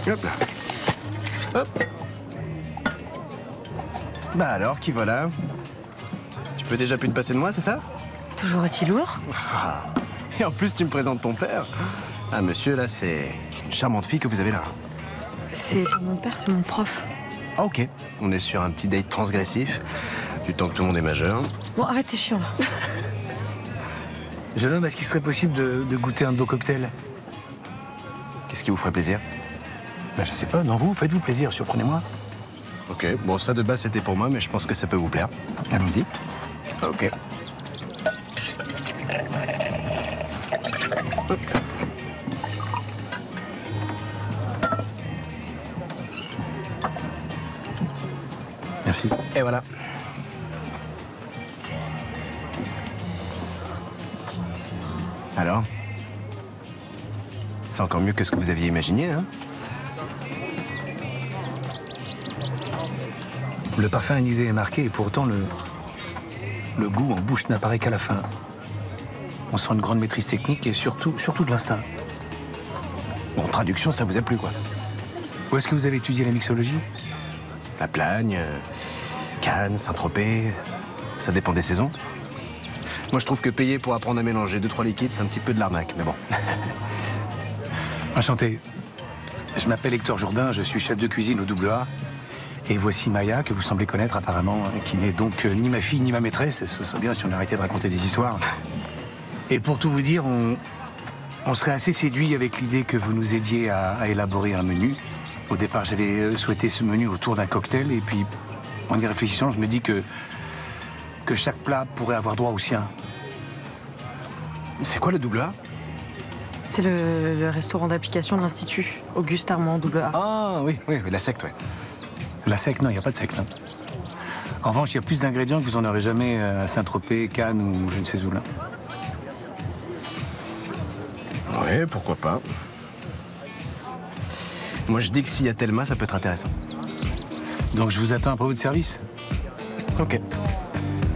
Hop là. Hop. Bah alors, qui voilà? Tu peux déjà plus te passer de moi, c'est ça? Toujours aussi lourd. Ah. Et en plus, tu me présentes ton père. Ah, monsieur, là, c'est une charmante fille que vous avez là. C'est pas mon père, c'est mon prof. Ah, ok. On est sur un petit date transgressif. Du temps que tout le monde est majeur. Bon, arrête, t'es chiant, là. Jeune homme, est-ce qu'il serait possible de goûter un de vos cocktails? Qu'est-ce qui vous ferait plaisir? Ben, je sais pas, non, vous, faites-vous plaisir, surprenez-moi. Ok, bon, ça de base, c'était pour moi, mais je pense que ça peut vous plaire. Allons-y. Ok. Hop. Merci. Et voilà. Alors? C'est encore mieux que ce que vous aviez imaginé, hein? Le parfum anisé est marqué et pourtant le goût en bouche n'apparaît qu'à la fin. On sent une grande maîtrise technique et surtout de l'instinct. Bon, traduction, ça vous a plu, quoi? Où est-ce que vous avez étudié la mixologie? La Plagne, Cannes, Saint-Tropez, ça dépend des saisons. Moi, je trouve que payer pour apprendre à mélanger 2-3 liquides, c'est un petit peu de l'arnaque, mais bon. Enchanté. Je m'appelle Hector Jourdain, je suis chef de cuisine au AA. Et voici Maya, que vous semblez connaître apparemment, qui n'est donc ni ma fille ni ma maîtresse. Ce serait bien si on arrêtait de raconter des histoires. Et pour tout vous dire, on serait assez séduit avec l'idée que vous nous aidiez à élaborer un menu. Au départ, j'avais souhaité ce menu autour d'un cocktail, et puis, en y réfléchissant, je me dis que chaque plat pourrait avoir droit au sien. C'est quoi le AA? C'est le restaurant d'application de l'Institut. Auguste Armand, AA. Ah, oui, la secte, ouais. La sec, non, il n'y a pas de sec, non. En revanche, il y a plus d'ingrédients que vous en aurez jamais à Saint-Tropez, Cannes ou je ne sais où, là. Ouais, pourquoi pas. Moi, je dis que s'il y a Thelma, ça peut être intéressant. Donc je vous attends après votre service. Ok.